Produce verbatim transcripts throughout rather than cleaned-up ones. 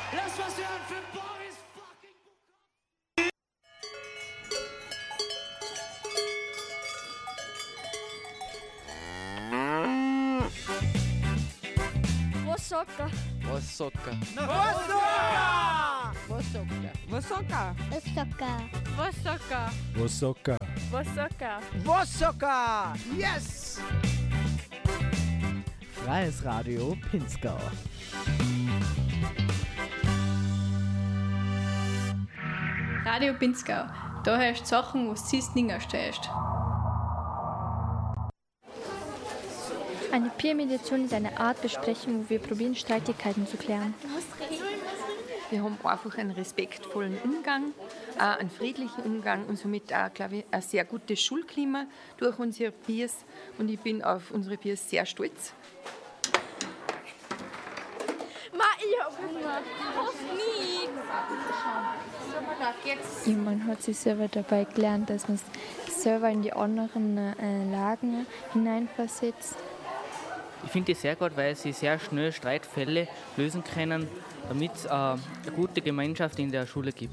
Lass was hören für Boris fucking Vosoka. Vosoka. Vosoka. Vosoka. Vosoka. Vosoka. Vosoka. Vosoka. Vosoka. Yes! Freies Radio Pinzgau. Radio Pinzgau. Da hörst du Sachen, was du siehst, nicht stehst. Eine Peer-Mediation ist eine Art Besprechung, wo wir probieren, Streitigkeiten zu klären. Wir haben einfach einen respektvollen Umgang, äh, einen friedlichen Umgang und somit auch, glaube ich, ein sehr gutes Schulklima durch unsere Peers. Und ich bin auf unsere Peers sehr stolz. Ma, ich hab Hunger. Auf nie. Ja, man hat sich selber dabei gelernt, dass man sich selber in die anderen äh, Lagen hineinversetzt. Ich finde das sehr gut, weil sie sehr schnell Streitfälle lösen können, damit es äh, eine gute Gemeinschaft in der Schule gibt.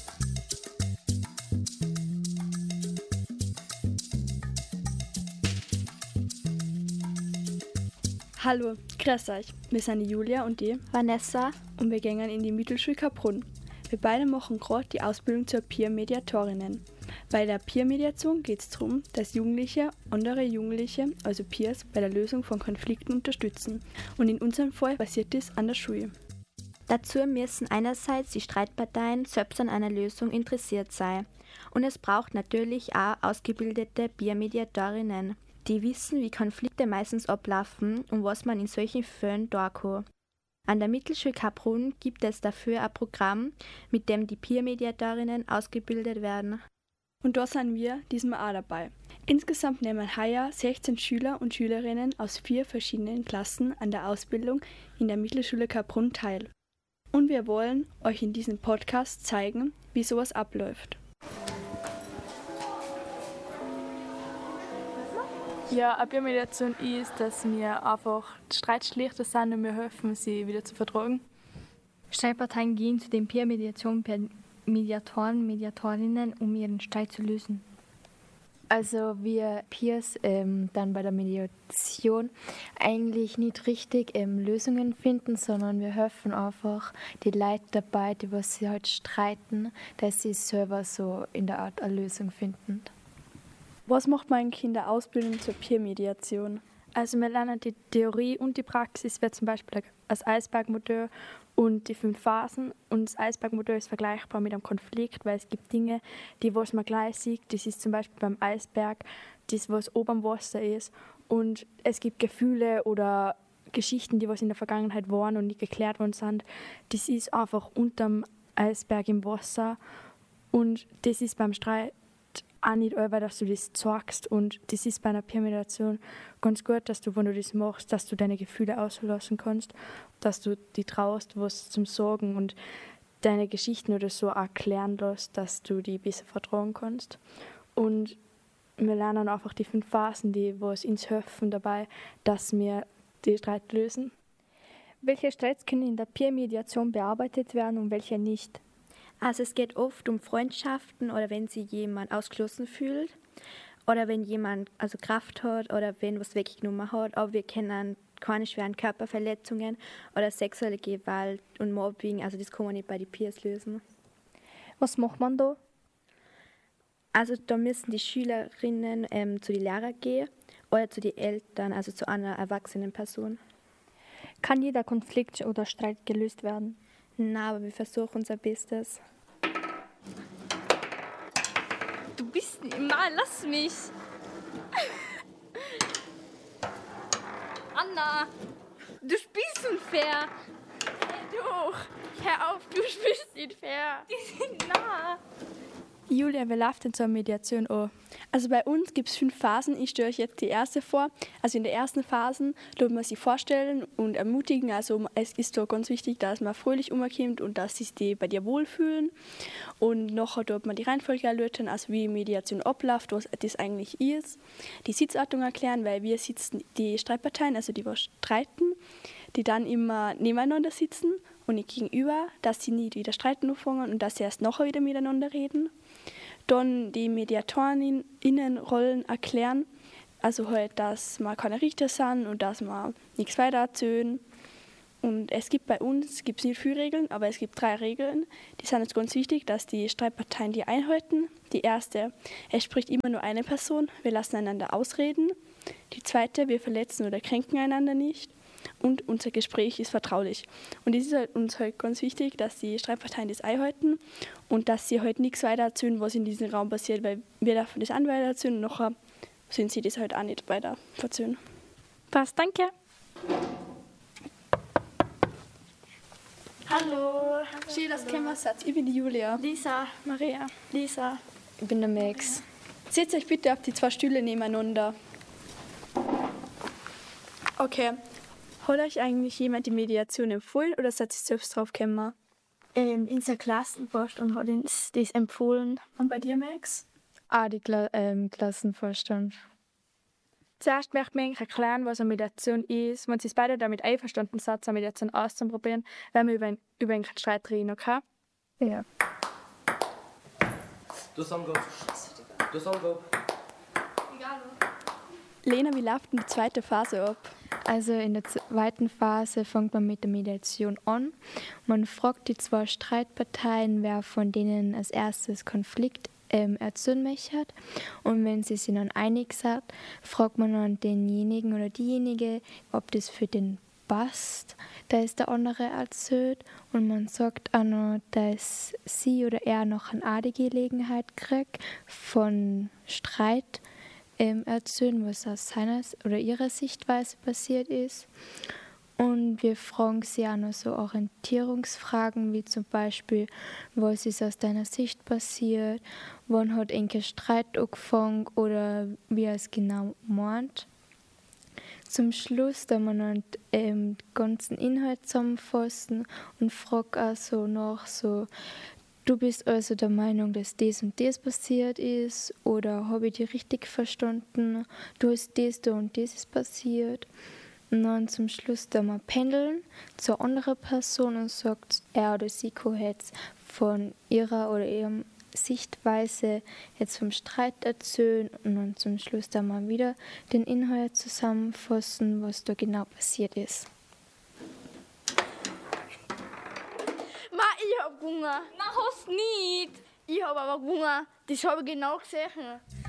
Hallo, grüß euch. Wir sind die Julia und die Vanessa und wir gehen in die Mittelschule Kaprun. Wir beide machen gerade die Ausbildung zur Peer-Mediatorinnen. Bei der Peer-Mediation geht es darum, dass Jugendliche andere Jugendliche, also Peers, bei der Lösung von Konflikten unterstützen. Und in unserem Fall passiert das an der Schule. Dazu müssen einerseits die Streitparteien selbst an einer Lösung interessiert sein. Und es braucht natürlich auch ausgebildete Peer-Mediatorinnen, die wissen, wie Konflikte meistens ablaufen und was man in solchen Fällen tun kann. An der Mittelschule Kaprun gibt es dafür ein Programm, mit dem die Peer-Mediatorinnen ausgebildet werden. Und da sind wir diesmal auch dabei. Insgesamt nehmen heuer sechzehn Schüler und Schülerinnen aus vier verschiedenen Klassen an der Ausbildung in der Mittelschule Kaprun teil. Und wir wollen euch in diesem Podcast zeigen, wie sowas abläuft. Ja, eine Peer-Mediation ist, dass wir einfach Streitschlichter sind und wir helfen, sie wieder zu vertragen. Streitparteien gehen zu den Peer-Mediation per Mediatoren, Mediatorinnen, um ihren Streit zu lösen. Also wir Peers ähm, dann bei der Mediation eigentlich nicht richtig ähm, Lösungen finden, sondern wir helfen einfach die Leute dabei, die was sie halt streiten, dass sie selber so in der Art eine Lösung finden. Was macht man eigentlich in der Ausbildung zur Peer-Mediation? Also wir lernen die Theorie und die Praxis, wie zum Beispiel das Eisbergmodell und die fünf Phasen. Und das Eisbergmodell ist vergleichbar mit einem Konflikt, weil es gibt Dinge, die was man gleich sieht. Das ist zum Beispiel beim Eisberg, das was oben am Wasser ist. Und es gibt Gefühle oder Geschichten, die was in der Vergangenheit waren und nicht geklärt worden sind. Das ist einfach unterm Eisberg im Wasser. Und das ist beim Streit auch nicht allweil, dass du das zeigst. Und das ist bei einer Peer-Mediation ganz gut, dass du, wenn du das machst, dass du deine Gefühle auslassen kannst, dass du die traust, was zum Sagen und deine Geschichten oder so auch klären lässt, dass du die besser vertrauen kannst. Und wir lernen einfach die fünf Phasen, die was uns helfen dabei, dass wir die Streit lösen. Welche Streits können in der Peer-Mediation bearbeitet werden und welche nicht? Also es geht oft um Freundschaften oder wenn sich jemand ausgeschlossen fühlt oder wenn jemand also Kraft hat oder wenn was weggenommen hat. Aber wir kennen keine schweren Körperverletzungen oder sexuelle Gewalt und Mobbing. Also das kann man nicht bei den Peers lösen. Was macht man da? Also da müssen die Schülerinnen ähm, zu den Lehrern gehen oder zu den Eltern, also zu einer erwachsenen Person. Kann jeder Konflikt oder Streit gelöst werden? Nein, aber wir versuchen unser Bestes. Du bist... Mann, lass mich. Anna, du spielst unfair. Doch, hör auf, du spielst nicht fair. Die sind nah. Julia, wer läuft denn zur Mediation an? Also bei uns gibt es fünf Phasen. Ich stelle euch jetzt die erste vor. Also in der ersten Phase tut man sich vorstellen und ermutigen. Also es ist da ganz wichtig, dass man fröhlich umkommt und dass sich die bei dir wohlfühlen. Und nachher tut man die Reihenfolge erläutern, also wie Mediation abläuft, was das eigentlich ist. Die Sitzordnung erklären, weil wir sitzen die Streitparteien, also die was streiten, die dann immer nebeneinander sitzen und die Gegenüber, dass sie nicht wieder streiten anfangen und dass sie erst nachher wieder miteinander reden. Dann die Mediatorinnen-Rollen erklären, also halt, dass wir keine Richter sind und dass wir nichts weiter erzählen. Und es gibt bei uns gibt's nicht viele Regeln, aber es gibt drei Regeln. Die sind jetzt ganz wichtig, dass die Streitparteien die einhalten. Die erste, es spricht immer nur eine Person, wir lassen einander ausreden. Die zweite, wir verletzen oder kränken einander nicht. Und unser Gespräch ist vertraulich. Und es ist halt uns halt ganz wichtig, dass die Streitparteien das einhalten und dass sie halt nichts weiter erzählen, was in diesem Raum passiert, weil wir dürfen das an weiter erzählen und nachher sind sie das halt auch nicht weiter erzählen. Passt, danke. Hallo. Schön, dass ihr gekommen seid. Ich bin die Julia. Lisa, Maria, Lisa. Ich bin der Max. Setzt euch bitte auf die zwei Stühle nebeneinander. Okay. Hat euch eigentlich jemand die Mediation empfohlen oder seid ihr selbst drauf gekommen? Ähm, unser Klassenvorstand hat uns das empfohlen. Und bei dir, Max? Ah, die Kla ähm, Klassenvorstand. Zuerst möchte ich erklären, was eine Mediation ist. Wenn Sie beide damit einverstanden sind, eine Mediation auszuprobieren, werden wir über, ein, über einen Streit reden, okay? Ja. Du Samgo. Du Samgo. Lena, wie läuft denn die zweite Phase ab? Also in der zweiten Phase fängt man mit der Mediation an. Man fragt die zwei Streitparteien, wer von denen als erstes Konflikt ähm, erzählen möchte. Und wenn sie sich dann einig sind, fragt man dann denjenigen oder diejenige, ob das für den passt, dass der andere erzählt. Und man sagt auch noch, dass sie oder er noch eine Art Gelegenheit kriegt von Streit ähm, erzählen, was aus seiner oder ihrer Sichtweise passiert ist. Und wir fragen sie auch noch so Orientierungsfragen, wie zum Beispiel, was ist aus deiner Sicht passiert, wann hat ein Streit angefangen oder wie er es genau meint. Zum Schluss da man dann ähm, den ganzen Inhalt zusammenfassen und fragt auch so nach, so, du bist also der Meinung, dass das und das passiert ist oder habe ich dich richtig verstanden, du hast das, da und das ist passiert. Und dann zum Schluss da mal pendeln zur anderen Person und sagt, er oder sie kann jetzt von ihrer oder ihrem Sichtweise jetzt vom Streit erzählen und dann zum Schluss da mal wieder den Inhalt zusammenfassen, was da genau passiert ist. Ma, ich hab Hunger. Na, hast nicht. Ich hab aber Hunger. Das habe ich genau gesehen.